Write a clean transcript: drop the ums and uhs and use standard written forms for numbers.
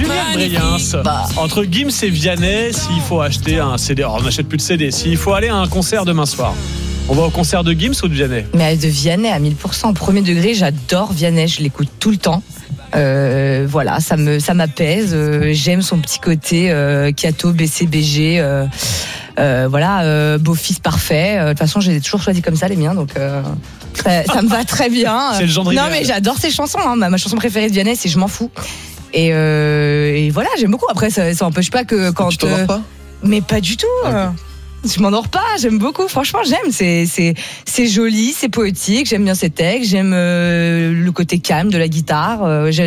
Juliette Briens. Entre Gims et Vianney, s'il faut acheter un CD, alors on n'achète plus de CD, s'il faut aller à un concert demain soir, on va au concert de Gims ou de Vianney? Mais de Vianney à 1000%. Premier degré, j'adore Vianney, je l'écoute tout le temps. Voilà, ça m'apaise. J'aime son petit côté Kato, BCBG. Voilà, beau-fils parfait. De toute façon, j'ai toujours choisi comme ça les miens, donc ça me va très bien. C'est le genre Non, mais j'adore ses chansons. Hein. Ma chanson préférée de Vianney, c'est Je m'en fous. Et voilà, j'aime beaucoup. Après, ça n'empêche pas que quand. Tu t'endors pas ? Mais pas du tout. Okay. Je m'endors pas, j'aime beaucoup, franchement j'aime, c'est joli, c'est poétique, j'aime bien ses textes, j'aime le côté calme de la guitare,